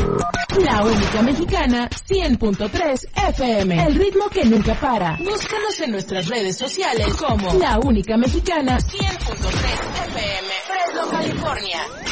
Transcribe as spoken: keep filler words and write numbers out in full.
La única mexicana, cien punto tres F M. El ritmo que nunca para. Búscanos en nuestras redes sociales como La Única Mexicana, cien punto tres F M. Fresno, California.